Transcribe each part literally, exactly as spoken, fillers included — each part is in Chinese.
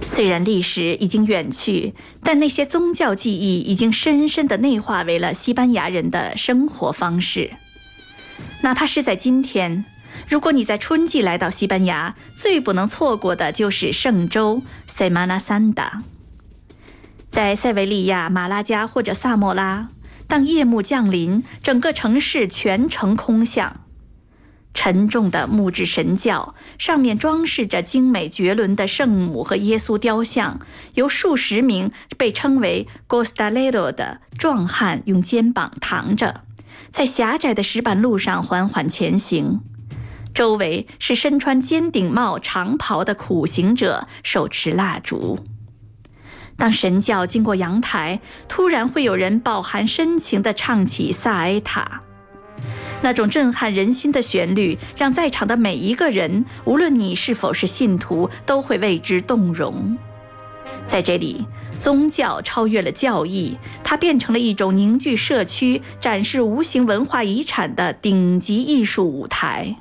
虽然历史已经远去，但那些宗教记忆已经深深地内化为了西班牙人的生活方式。哪怕是在今天，如果你在春季来到西班牙，最不能错过的就是圣周 Semana Santa。 在塞维利亚、马拉加或者萨莫拉，当夜幕降临，整个城市全程空巷。沉重的木质神教，上面装饰着精美绝伦的圣母和耶稣雕像，由数十名被称为 Costalero 的壮汉用肩膀扛着，在狭窄的石板路上缓缓前行。周围是身穿尖顶帽长袍的苦行者，手持蜡烛。当神教经过阳台，突然会有人饱含深情地唱起萨埃塔。那种震撼人心的旋律，让在场的每一个人，无论你是否是信徒，都会为之动容。在这里，宗教超越了教义，它变成了一种凝聚社区、展示无形文化遗产的顶级艺术舞台。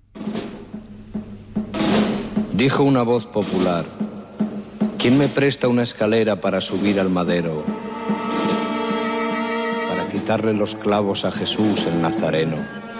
Dijo una voz popular: ¿Quién me presta una escalera para subir al madero? Para quitarle los clavos a Jesús el Nazareno。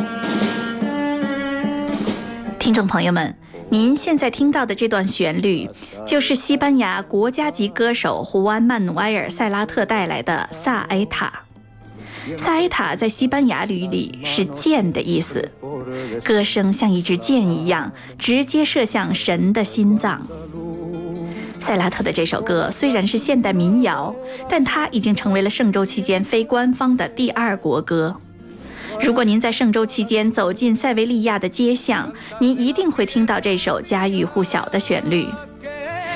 听众朋友们，您现在听到的这段旋律，就是西班牙国家级歌手胡安·曼努埃尔·塞拉特带来的萨埃塔。萨埃塔在西班牙语里是箭的意思，歌声像一支箭一样，直接射向神的心脏。塞拉特的这首歌虽然是现代民谣，但它已经成为了圣周期间非官方的第二国歌。如果您在圣周期间走进塞维利亚的街巷，您一定会听到这首家喻户晓的旋律。